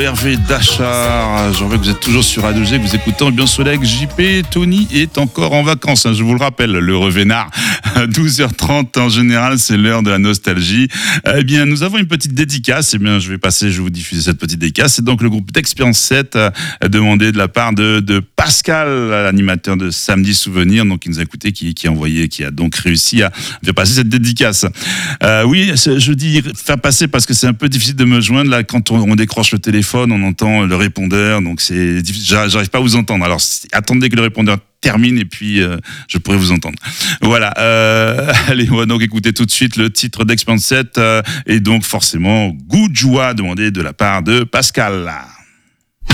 Hervé Dachard. Je vois que vous êtes toujours sur A2G, que vous écoutez Ambiance Soleil. JP, Tony est encore en vacances, je vous le rappelle, le revénard. 12h30 en général, c'est l'heure de la nostalgie. Eh bien, nous avons une petite dédicace. Eh bien, je vais vous diffuser cette petite dédicace. C'est donc le groupe d'Expérience 7 a demandé de la part de Pascal, l'animateur de Samedi Souvenir, donc qui nous a écouté, qui a donc réussi à faire passer cette dédicace. Oui, je dis faire passer parce que c'est un peu difficile de me joindre là quand on décroche le téléphone, on entend le répondeur, donc c'est difficile, j'arrive pas à vous entendre. Alors attendez que le répondeur termine et puis je pourrai vous entendre. Voilà. Allez, on va donc écouter tout de suite le titre d'Expérience 7 et donc forcément Goût de joie demandé de la part de Pascal.